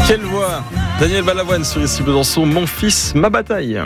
Quelle voix! Daniel Balavoine sur Ici Besançon, mon fils, ma bataille.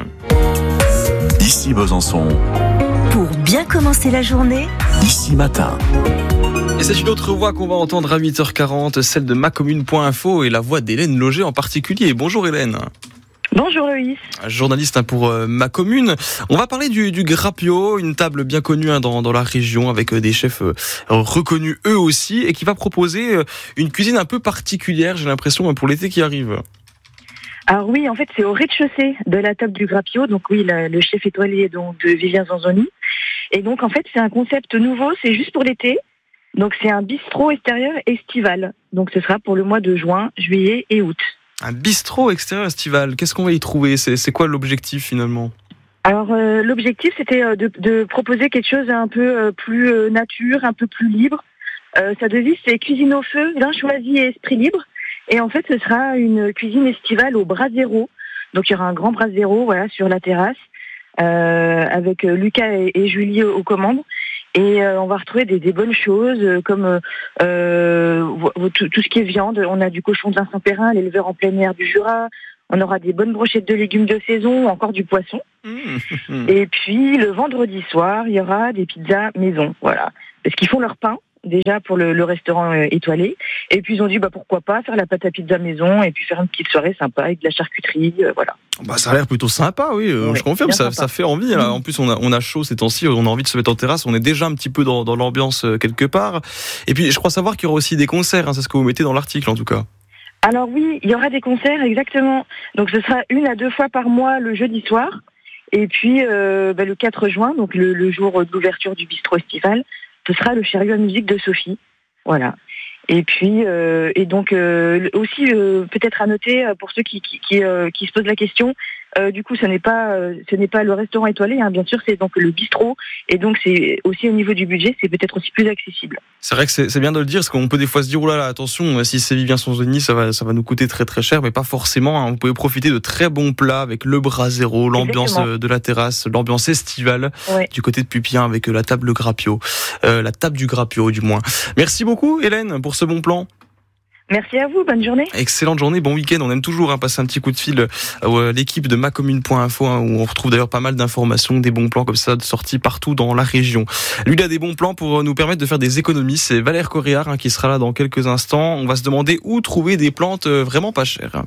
Ici Besançon. Pour bien commencer la journée, Ici Matin. Et c'est une autre voix qu'on va entendre à 8h40, celle de macommune.info et la voix d'Hélène Loger en particulier. Bonjour Hélène. Bonjour Loïs. Journaliste pour Ma Commune. On va parler du Grappio, une table bien connue dans la région avec des chefs reconnus eux aussi et qui va proposer une cuisine un peu particulière, j'ai l'impression, pour l'été qui arrive. Alors oui, en fait, c'est au rez-de-chaussée de la table du Grappio. Donc oui, le chef étoilé donc, de Vivien Zanzoni. Et donc en fait, c'est un concept nouveau, c'est juste pour l'été. Donc c'est un bistrot extérieur estival. Donc ce sera pour le mois de juin, juillet et août. Un bistrot extérieur estival, qu'est-ce qu'on va y trouver ? C'est quoi l'objectif finalement ? Alors l'objectif c'était de proposer quelque chose un peu plus nature, un peu plus libre. Sa devise c'est cuisine au feu, vin choisi et esprit libre. Et en fait ce sera une cuisine estivale au brasero. Donc il y aura un grand brasero voilà, sur la terrasse avec Lucas et Julie aux commandes. Et on va retrouver des bonnes choses comme tout ce qui est viande. On a du cochon de Saint-Périn, l'éleveur en plein air du Jura. On aura des bonnes brochettes de légumes de saison, encore du poisson. Et puis le vendredi soir, il y aura des pizzas maison, voilà, parce qu'ils font leur pain déjà pour le restaurant étoilé. Et puis ils ont dit pourquoi pas faire la pâte à pizza maison et puis faire une petite soirée sympa avec de la charcuterie, voilà. Ça a l'air plutôt sympa, oui. Je confirme, ça fait envie. Là. En plus, on a chaud ces temps-ci, on a envie de se mettre en terrasse. On est déjà un petit peu dans l'ambiance quelque part. Et puis, je crois savoir qu'il y aura aussi des concerts. C'est ce que vous mettez dans l'article, en tout cas. Alors oui, il y aura des concerts, exactement. Donc, ce sera 1 à 2 fois par mois le jeudi soir. Et puis, le 4 juin, donc le jour d'ouverture du bistrot estival, ce sera le chariot à musique de Sophie. Voilà. Et puis, aussi peut-être à noter pour ceux qui se posent la question, du coup, ce n'est pas le restaurant étoilé, hein, bien sûr, c'est donc le bistrot, et donc c'est aussi au niveau du budget, c'est peut-être aussi plus accessible. C'est vrai que c'est bien de le dire, parce qu'on peut des fois se dire, oh là là, attention, si c'est Vivien Zanzoni, ça va nous coûter très très cher, mais pas forcément. Hein, vous pouvez profiter de très bons plats avec le brasero, l'ambiance de la terrasse, l'ambiance estivale du côté de Pupien avec la table Grappio, la table du Grappio du moins. Merci beaucoup, Hélène, pour ce bon plan. Merci à vous, bonne journée. Excellente journée, bon week-end. On aime toujours passer un petit coup de fil à l'équipe de macommune.info où on retrouve d'ailleurs pas mal d'informations, des bons plans comme ça de sortie partout dans la région. Lui, il a des bons plans pour nous permettre de faire des économies. C'est Valère Coréard qui sera là dans quelques instants. On va se demander où trouver des plantes vraiment pas chères.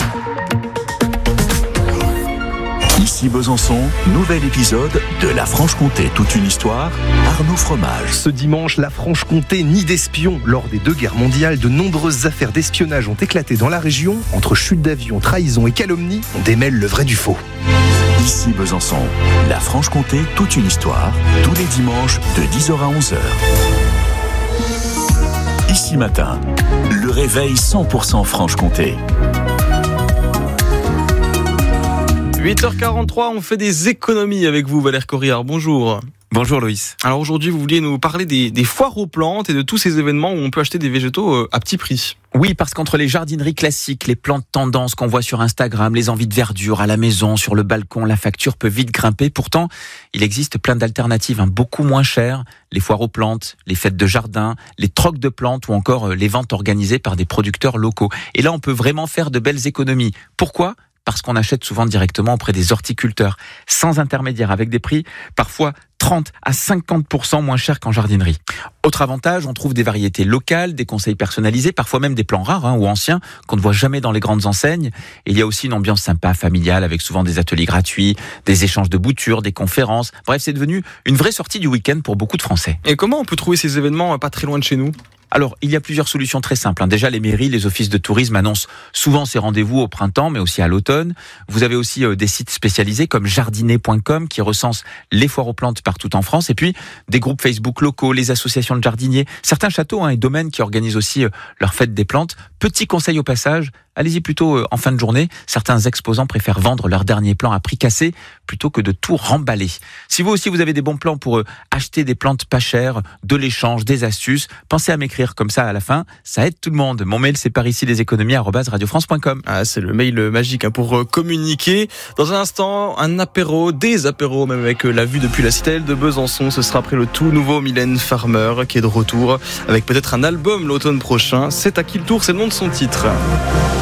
Ici Besançon, nouvel épisode de La Franche-Comté, toute une histoire, Arnaud Fromage. Ce dimanche, la Franche-Comté, nid d'espions. Lors des 2 guerres mondiales, de nombreuses affaires d'espionnage ont éclaté dans la région. Entre chutes d'avions, trahison et calomnie, on démêle le vrai du faux. Ici Besançon, La Franche-Comté, toute une histoire, tous les dimanches de 10h à 11h. Ici Matin, le réveil 100% Franche-Comté. 8h43, on fait des économies avec vous, Valère Coréard. Bonjour. Bonjour Loïs. Alors aujourd'hui, vous vouliez nous parler des foires aux plantes et de tous ces événements où on peut acheter des végétaux à petit prix. Oui, parce qu'entre les jardineries classiques, les plantes tendances qu'on voit sur Instagram, les envies de verdure à la maison, sur le balcon, la facture peut vite grimper. Pourtant, il existe plein d'alternatives beaucoup moins chères. Les foires aux plantes, les fêtes de jardin, les trocs de plantes ou encore les ventes organisées par des producteurs locaux. Et là, on peut vraiment faire de belles économies. Pourquoi ? Parce qu'on achète souvent directement auprès des horticulteurs, sans intermédiaire, avec des prix parfois 30 à 50% moins chers qu'en jardinerie. Autre avantage, on trouve des variétés locales, des conseils personnalisés, parfois même des plants rares ou anciens qu'on ne voit jamais dans les grandes enseignes. Et il y a aussi une ambiance sympa, familiale, avec souvent des ateliers gratuits, des échanges de boutures, des conférences. Bref, c'est devenu une vraie sortie du week-end pour beaucoup de Français. Et comment on peut trouver ces événements pas très loin de chez nous ? Alors, il y a plusieurs solutions très simples. Déjà, les mairies, les offices de tourisme annoncent souvent ces rendez-vous au printemps, mais aussi à l'automne. Vous avez aussi des sites spécialisés comme jardiner.com qui recensent les foires aux plantes partout en France. Et puis, des groupes Facebook locaux, les associations de jardiniers, certains châteaux et domaines qui organisent aussi leur fête des plantes. Petit conseil au passage, allez-y plutôt en fin de journée. Certains exposants préfèrent vendre leurs derniers plants à prix cassé plutôt que de tout remballer. Si vous aussi, vous avez des bons plans pour acheter des plantes pas chères, de l'échange, des astuces, pensez à m'écrire comme ça à la fin, ça aide tout le monde. Mon mail, c'est par ici leséconomies@radiofrance.com. C'est le mail magique pour communiquer. Dans un instant, des apéros, même avec la vue depuis la citadelle de Besançon. Ce sera après le tout nouveau Mylène Farmer qui est de retour avec peut-être un album l'automne prochain. C'est à qui le tour, c'est le nom de son titre.